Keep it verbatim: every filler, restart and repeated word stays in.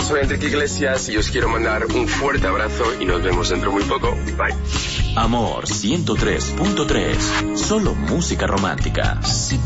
soy Enrique Iglesias y os quiero mandar un fuerte abrazo y nos vemos dentro muy poco. Bye. Amor ciento tres punto tres, solo música romántica. Si